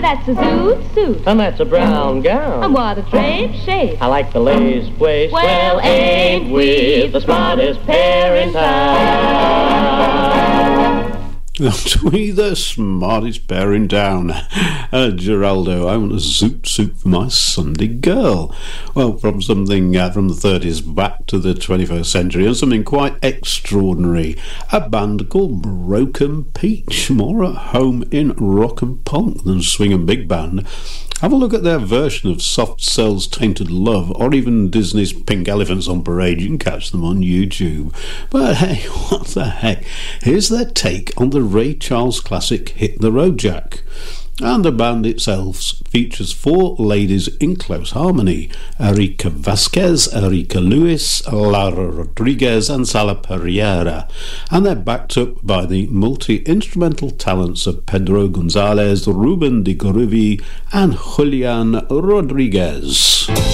that's a zoot suit. And that's a brown gown. And what a drape shape. I like the lace waist. Well, ain't we the smartest pair in town? Aren't we the smartest pair in town? Geraldo, I want a zoot suit for my Sunday girl. Well, from something from the 30s back to the 21st century, and something quite extraordinary. A band called Broken Peach, more at home in rock and punk than swing and big band. Have a look at their version of Soft Cell's Tainted Love, or even Disney's Pink Elephants on Parade. You can catch them on YouTube. But hey, what the heck? Here's their take on the Ray Charles classic Hit the Road Jack. And the band itself features 4 ladies in close harmony: Erika Vasquez, Erika Lewis, Laura Rodriguez and Sala Pereira, and they're backed up by the multi-instrumental talents of Pedro Gonzalez, Ruben de Goruvi and Julian Rodriguez.